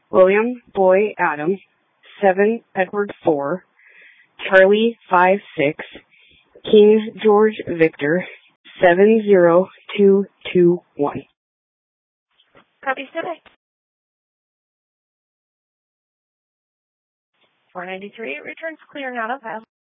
William Boy Adam, 7 Edward 4, Charlie 5-6, King George Victor, 70221. Copy, stand by. 493 returns clear, not a pass.